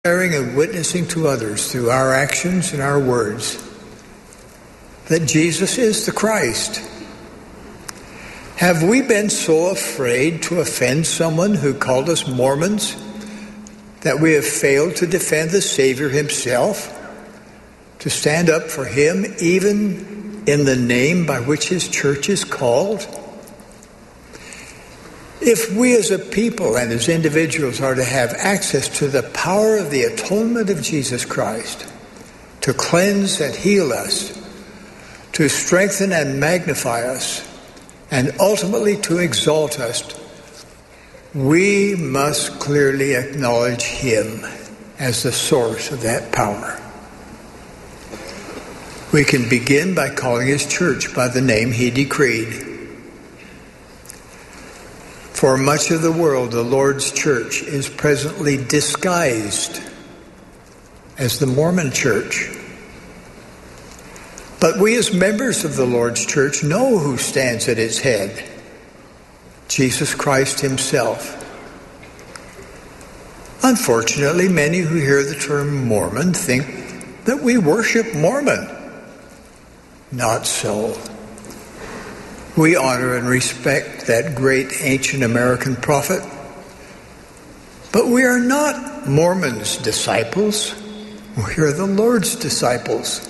declaring and witnessing to others through our actions and our words that Jesus is the Christ. Have we been so afraid to offend someone who called us Mormons that we have failed to defend the Savior himself, to stand up for him even in the name by which his church is called? If we as a people and as individuals are to have access to the power of the atonement of Jesus Christ, to cleanse and heal us, to strengthen and magnify us, and ultimately to exalt us, we must clearly acknowledge him as the source of that power. We can begin by calling his church by the name he decreed. For much of the world, the Lord's church is presently disguised as the Mormon church. But we as members of the Lord's church know who stands at its head, Jesus Christ himself. Unfortunately, many who hear the term Mormon think that we worship Mormon. Not so. We honor and respect that great ancient American prophet, but we are not Mormons' disciples. We are the Lord's disciples.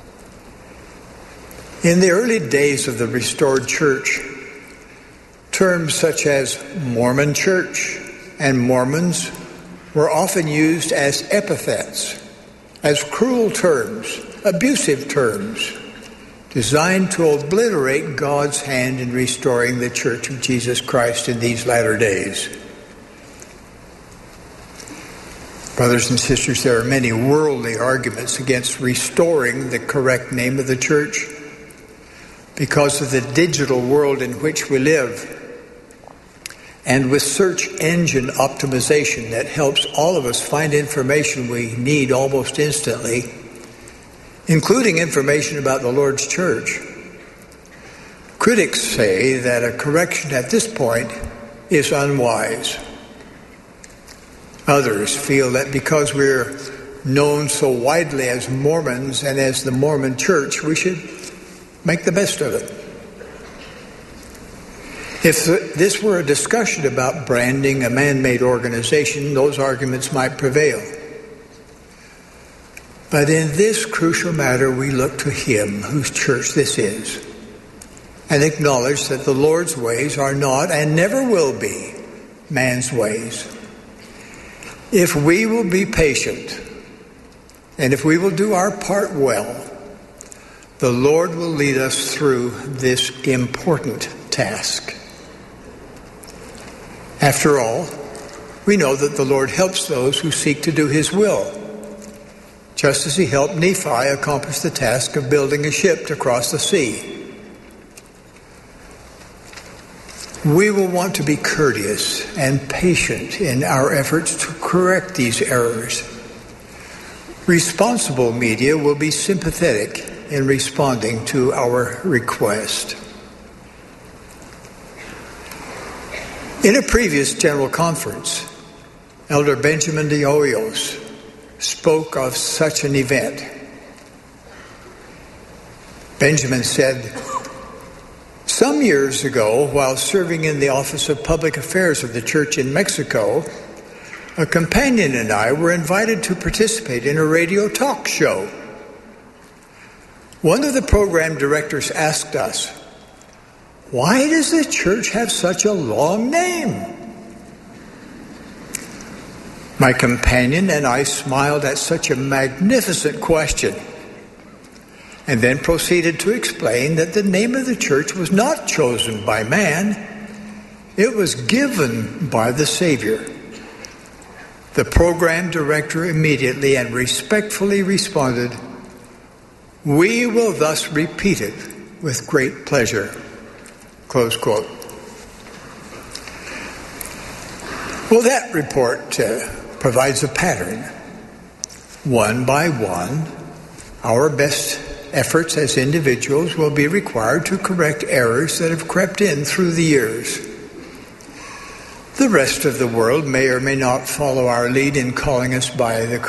In the early days of the restored church, terms such as Mormon church and Mormons were often used as epithets, as cruel terms, abusive terms, designed to obliterate God's hand in restoring the Church of Jesus Christ in these latter days. Brothers and sisters, there are many worldly arguments against restoring the correct name of the church because of the digital world in which we live, and with search engine optimization that helps all of us find information we need almost instantly, including information about the Lord's church. Critics say that a correction at this point is unwise. Others feel that because we're known so widely as Mormons and as the Mormon church, we should make the best of it. If this were a discussion about branding a man-made organization, those arguments might prevail. But in this crucial matter, we look to him whose church this is and acknowledge that the Lord's ways are not and never will be man's ways. If we will be patient and if we will do our part well, the Lord will lead us through this important task. After all, we know that the Lord helps those who seek to do his will, just as he helped Nephi accomplish the task of building a ship to cross the sea. We will want to be courteous and patient in our efforts to correct these errors. Responsible media will be sympathetic in responding to our request. In a previous general conference, Elder Benjamin de Hoyos spoke of such an event. Benjamin said, "Some years ago, while serving in the Office of Public Affairs of the church in Mexico, a companion and I were invited to participate in a radio talk show. One of the program directors asked us, 'Why does the church have such a long name?' My companion and I smiled at such a magnificent question and then proceeded to explain that the name of the church was not chosen by man, it was given by the Savior. The program director immediately and respectfully responded, 'We will thus repeat it with great pleasure.'" Close quote. Well, that report provides a pattern. One by one, our best efforts as individuals will be required to correct errors that have crept in through the years. The rest of the world may or may not follow our lead in calling us by the